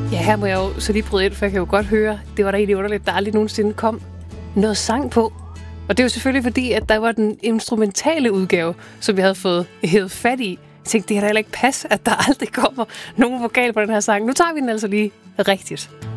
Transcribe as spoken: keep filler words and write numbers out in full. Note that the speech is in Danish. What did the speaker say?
Ja, her må jeg jo så lige bryde ind, for jeg kan jo godt høre, det var da egentlig underligt, der aldrig nogensinde kom noget sang på. Og det er jo selvfølgelig fordi, at der var den instrumentale udgave, som vi havde fået hævet fat i. Jeg tænkte, det kan da heller ikke passe, at der aldrig kommer nogen vokal på den her sang. Nu tager vi den altså lige rigtigt.